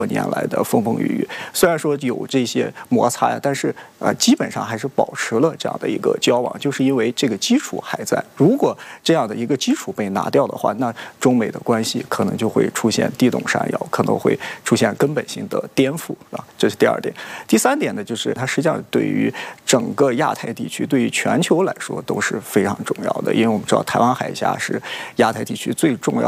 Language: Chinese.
多年来的风风雨雨，虽然说有这些摩擦呀，但是基本上还是保持了这样的一个交往，就是因为这个基础还在。如果这样的一个基础被拿掉的话，那中美的关系可能就会出现地动山摇，可能会出现根本性的颠覆啊。这是第二点。第三点呢，就是它实际上对于整个亚太地区，对于全球来说都是非常重要的，因为我们知道台湾海峡是亚太地区最重要